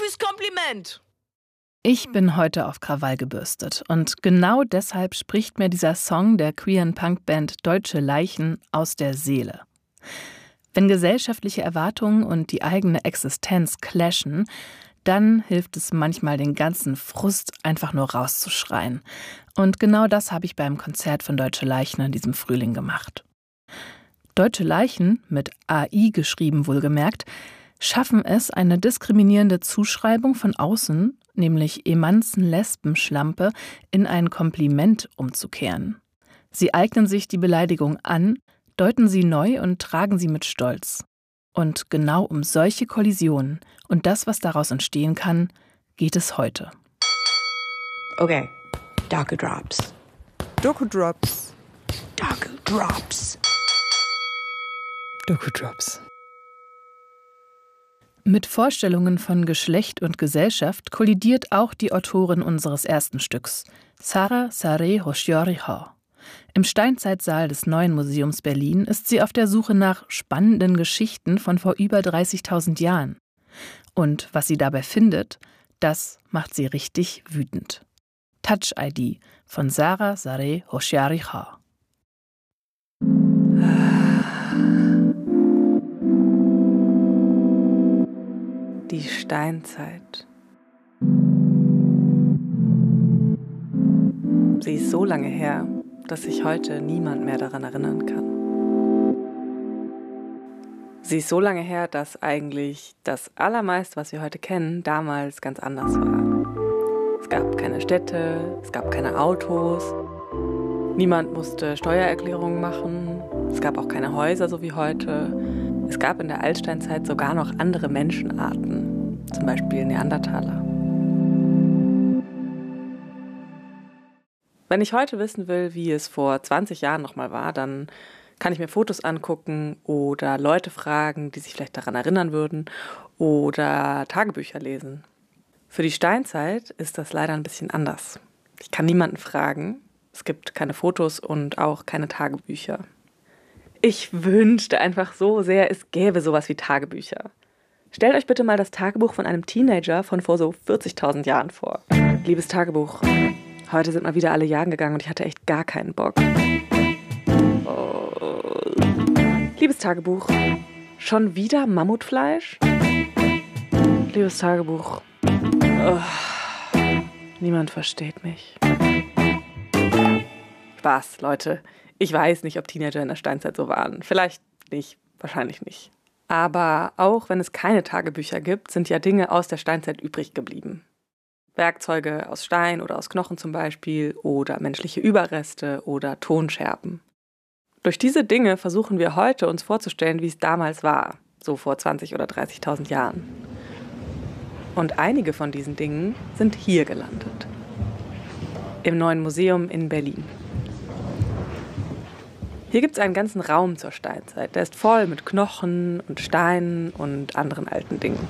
fürs Kompliment. Ich bin heute auf Krawall gebürstet und genau deshalb spricht mir dieser Song der queeren Punkband Deutsche Leichen aus der Seele. Wenn gesellschaftliche Erwartungen und die eigene Existenz clashen, dann hilft es manchmal, den ganzen Frust einfach nur rauszuschreien. Und genau das habe ich beim Konzert von Deutsche Leichen in diesem Frühling gemacht. Deutsche Leichen, mit AI geschrieben wohlgemerkt, schaffen es, eine diskriminierende Zuschreibung von außen, nämlich Emanzen Lesbenschlampe, in ein Kompliment umzukehren. Sie eignen sich die Beleidigung an, deuten sie neu und tragen sie mit Stolz. Und genau um solche Kollisionen und das, was daraus entstehen kann, geht es heute. Okay, Doku Drops. Doku Drops. Doku Drops. Doku Drops. Mit Vorstellungen von Geschlecht und Gesellschaft kollidiert auch die Autorin unseres ersten Stücks, Sara Sareh Hoshiori-Ha. Im Steinzeitsaal des Neuen Museums Berlin ist sie auf der Suche nach spannenden Geschichten von vor über 30.000 Jahren. Und was sie dabei findet, das macht sie richtig wütend. Touch ID von Sara Sareh Hoshiori-Ha. Die Steinzeit. Sie ist so lange her, dass sich heute niemand mehr daran erinnern kann. Sie ist so lange her, dass eigentlich das Allermeiste, was wir heute kennen, damals ganz anders war. Es gab keine Städte, es gab keine Autos, niemand musste Steuererklärungen machen, es gab auch keine Häuser so wie heute. Es gab in der Altsteinzeit sogar noch andere Menschenarten, zum Beispiel Neandertaler. Wenn ich heute wissen will, wie es vor 20 Jahren nochmal war, dann kann ich mir Fotos angucken oder Leute fragen, die sich vielleicht daran erinnern würden oder Tagebücher lesen. Für die Steinzeit ist das leider ein bisschen anders. Ich kann niemanden fragen, es gibt keine Fotos und auch keine Tagebücher. Ich wünschte einfach so sehr, es gäbe sowas wie Tagebücher. Stellt euch bitte mal das Tagebuch von einem Teenager von vor so 40.000 Jahren vor. Liebes Tagebuch, heute sind mal wieder alle jagen gegangen und ich hatte echt gar keinen Bock. Oh. Liebes Tagebuch, schon wieder Mammutfleisch? Liebes Tagebuch, niemand versteht mich. Spaß, Leute. Ich weiß nicht, ob Teenager in der Steinzeit so waren. Vielleicht nicht, wahrscheinlich nicht. Aber auch wenn es keine Tagebücher gibt, sind ja Dinge aus der Steinzeit übrig geblieben. Werkzeuge aus Stein oder aus Knochen zum Beispiel oder menschliche Überreste oder Tonscherben. Durch diese Dinge versuchen wir heute uns vorzustellen, wie es damals war, so vor 20.000 oder 30.000 Jahren. Und einige von diesen Dingen sind hier gelandet. Im Neuen Museum in Berlin. Hier gibt es einen ganzen Raum zur Steinzeit. Der ist voll mit Knochen und Steinen und anderen alten Dingen.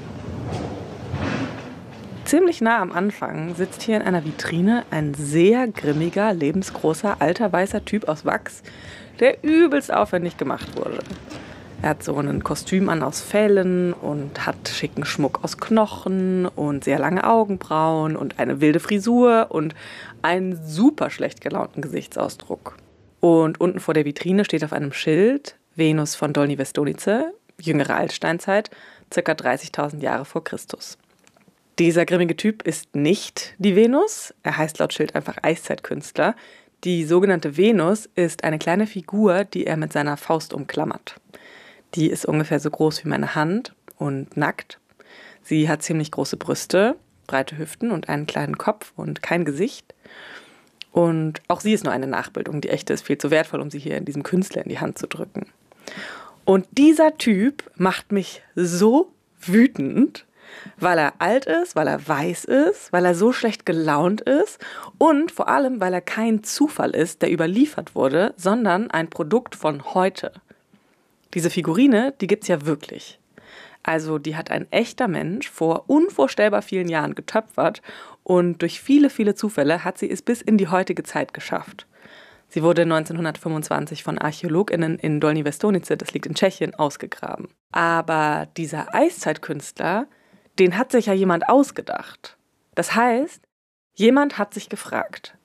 Ziemlich nah am Anfang sitzt hier in einer Vitrine ein sehr grimmiger, lebensgroßer, alter, weißer Typ aus Wachs, der übelst aufwendig gemacht wurde. Er hat so ein Kostüm an aus Fellen und hat schicken Schmuck aus Knochen und sehr lange Augenbrauen und eine wilde Frisur und einen super schlecht gelaunten Gesichtsausdruck. Und unten vor der Vitrine steht auf einem Schild Venus von Dolní Věstonice, jüngere Altsteinzeit, ca. 30.000 Jahre vor Christus. Dieser grimmige Typ ist nicht die Venus, er heißt laut Schild einfach Eiszeitkünstler. Die sogenannte Venus ist eine kleine Figur, die er mit seiner Faust umklammert. Die ist ungefähr so groß wie meine Hand und nackt. Sie hat ziemlich große Brüste, breite Hüften und einen kleinen Kopf und kein Gesicht. Und auch sie ist nur eine Nachbildung. Die echte ist viel zu wertvoll, um sie hier in diesem Künstler in die Hand zu drücken. Und dieser Typ macht mich so wütend, weil er alt ist, weil er weiß ist, weil er so schlecht gelaunt ist und vor allem, weil er kein Zufall ist, der überliefert wurde, sondern ein Produkt von heute. Diese Figurine, die gibt's ja wirklich. Also die hat ein echter Mensch vor unvorstellbar vielen Jahren getöpfert und durch viele, viele Zufälle hat sie es bis in die heutige Zeit geschafft. Sie wurde 1925 von ArchäologInnen in Dolní Věstonice, das liegt in Tschechien, ausgegraben. Aber dieser Eiszeitkünstler, den hat sich ja jemand ausgedacht. Das heißt, jemand hat sich gefragt.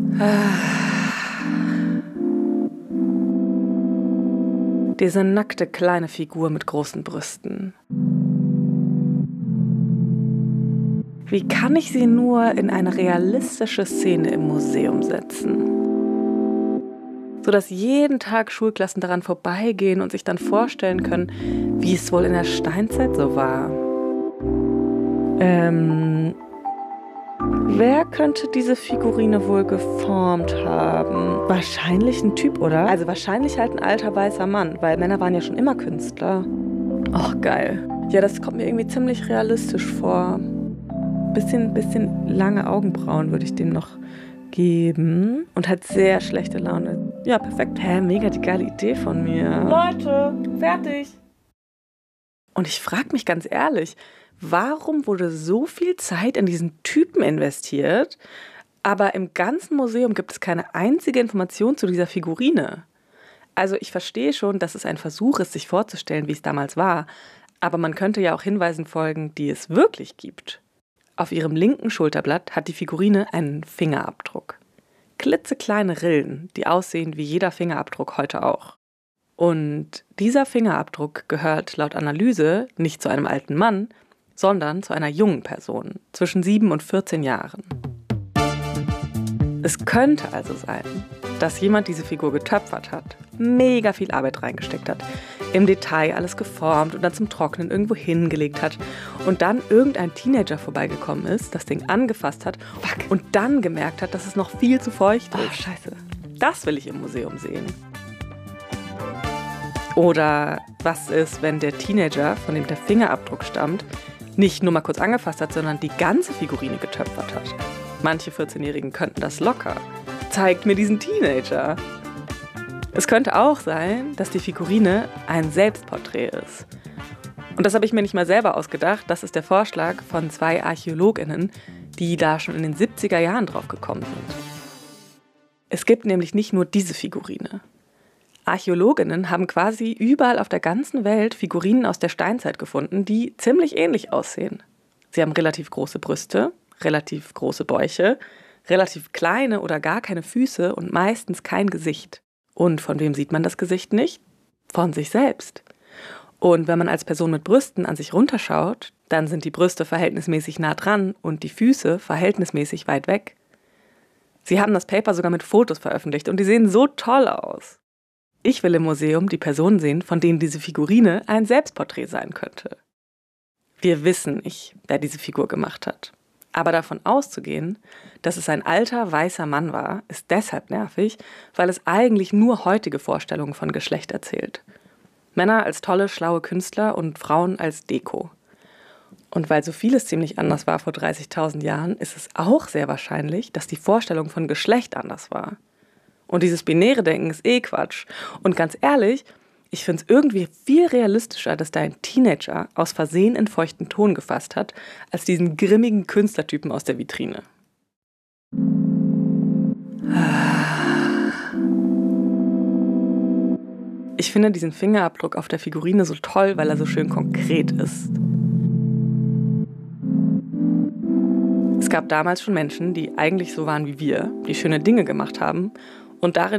Diese nackte kleine Figur mit großen Brüsten. Wie kann ich sie nur in eine realistische Szene im Museum setzen? Sodass jeden Tag Schulklassen daran vorbeigehen und sich dann vorstellen können, wie es wohl in der Steinzeit so war. Wer könnte diese Figurine wohl geformt haben? Wahrscheinlich ein Typ, oder? Also wahrscheinlich halt ein alter weißer Mann, weil Männer waren ja schon immer Künstler. Och, geil. Ja, das kommt mir irgendwie ziemlich realistisch vor. Bisschen lange Augenbrauen würde ich dem noch geben. Und hat sehr schlechte Laune. Ja, perfekt. Mega die geile Idee von mir. Leute, fertig. Und ich frage mich ganz ehrlich, warum wurde so viel Zeit in diesen Typen investiert, aber im ganzen Museum gibt es keine einzige Information zu dieser Figurine? Also ich verstehe schon, dass es ein Versuch ist, sich vorzustellen, wie es damals war, aber man könnte ja auch Hinweisen folgen, die es wirklich gibt. Auf ihrem linken Schulterblatt hat die Figurine einen Fingerabdruck. Klitzekleine Rillen, die aussehen wie jeder Fingerabdruck heute auch. Und dieser Fingerabdruck gehört laut Analyse nicht zu einem alten Mann, sondern zu einer jungen Person, zwischen 7 und 14 Jahren. Es könnte also sein, dass jemand diese Figur getöpfert hat, mega viel Arbeit reingesteckt hat, im Detail alles geformt und dann zum Trocknen irgendwo hingelegt hat und dann irgendein Teenager vorbeigekommen ist, das Ding angefasst hat und dann gemerkt hat, dass es noch viel zu feucht ist. Oh, scheiße. Das will ich im Museum sehen. Oder was ist, wenn der Teenager, von dem der Fingerabdruck stammt, nicht nur mal kurz angefasst hat, sondern die ganze Figurine getöpfert hat? Manche 14-Jährigen könnten das locker. Zeigt mir diesen Teenager. Es könnte auch sein, dass die Figurine ein Selbstporträt ist. Und das habe ich mir nicht mal selber ausgedacht. Das ist der Vorschlag von 2 ArchäologInnen, die da schon in den 70er Jahren drauf gekommen sind. Es gibt nämlich nicht nur diese Figurine. Archäologinnen haben quasi überall auf der ganzen Welt Figurinen aus der Steinzeit gefunden, die ziemlich ähnlich aussehen. Sie haben relativ große Brüste, relativ große Bäuche, relativ kleine oder gar keine Füße und meistens kein Gesicht. Und von wem sieht man das Gesicht nicht? Von sich selbst. Und wenn man als Person mit Brüsten an sich runterschaut, dann sind die Brüste verhältnismäßig nah dran und die Füße verhältnismäßig weit weg. Sie haben das Paper sogar mit Fotos veröffentlicht und die sehen so toll aus. Ich will im Museum die Personen sehen, von denen diese Figurine ein Selbstporträt sein könnte. Wir wissen nicht, wer diese Figur gemacht hat. Aber davon auszugehen, dass es ein alter, weißer Mann war, ist deshalb nervig, weil es eigentlich nur heutige Vorstellungen von Geschlecht erzählt. Männer als tolle, schlaue Künstler und Frauen als Deko. Und weil so vieles ziemlich anders war vor 30.000 Jahren, ist es auch sehr wahrscheinlich, dass die Vorstellung von Geschlecht anders war. Und dieses binäre Denken ist Quatsch. Und ganz ehrlich, ich finde es irgendwie viel realistischer, dass da ein Teenager aus Versehen in feuchten Ton gefasst hat, als diesen grimmigen Künstlertypen aus der Vitrine. Ich finde diesen Fingerabdruck auf der Figurine so toll, weil er so schön konkret ist. Es gab damals schon Menschen, die eigentlich so waren wie wir, die schöne Dinge gemacht haben und darin